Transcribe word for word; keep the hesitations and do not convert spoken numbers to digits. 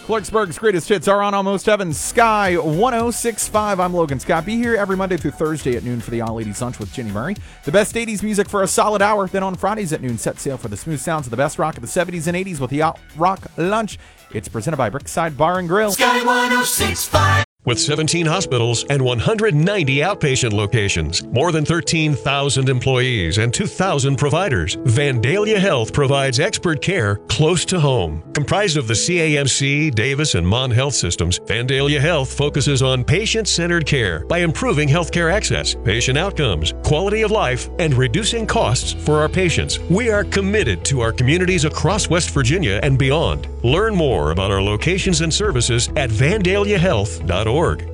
Clarksburg's greatest hits are on Almost Heaven, Sky one oh six point five. I'm Logan Scott. Be here every Monday through Thursday at noon for the All Ladies Lunch with Ginny Murray. The best eighties music for a solid hour. Then on Fridays at noon, set sail for the smooth sounds of the best rock of the seventies and eighties with the Yacht Rock Lunch. It's presented by Brickside Bar and Grill. Sky one oh six point five. With seventeen hospitals and one hundred ninety outpatient locations, more than thirteen thousand employees and two thousand providers, Vandalia Health provides expert care close to home. Comprised of the C A M C, Davis, and Mon Health systems, Vandalia Health focuses on patient-centered care by improving healthcare access, patient outcomes, quality of life, and reducing costs for our patients. We are committed to our communities across West Virginia and beyond. Learn more about our locations and services at vandalia health dot org.